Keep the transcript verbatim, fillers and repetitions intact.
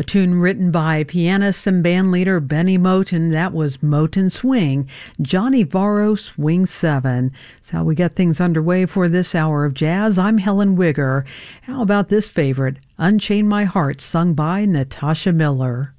tune written by pianist and bandleader Benny Moten. That was Moten Swing, Johnny Varro Swing seven. That's how we get things underway for this hour of jazz. I'm Helen Wigger. How about this favorite, Unchain My Heart, sung by Natasha Miller.